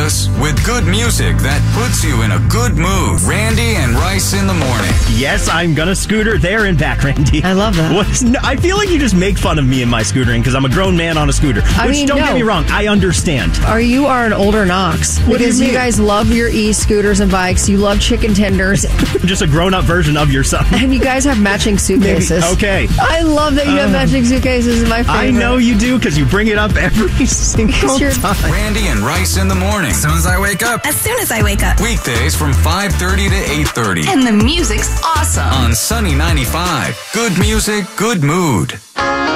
Angeles with good music that puts you in a good mood. Randy and Rice in the morning. Yes, I'm gonna scooter there and back, Randy. I love that. I feel like you just make fun of me and my scootering because I'm a grown man on a scooter. Don't get me wrong, I understand. You are an older Knox. What do you Because mean? you guys love your e-scooters and bikes. You love chicken tenders. Just a grown-up version of yourself. And you guys have matching suitcases. Okay. I love that you have matching suitcases. Is my favorite. I know you do because you bring it up every single time. Randy and Rice in the morning. As soon as I wake up. As soon as I wake up. Weekdays from 5:30 to 8:30. And the music's awesome. On Sunny 95. Good music, good mood.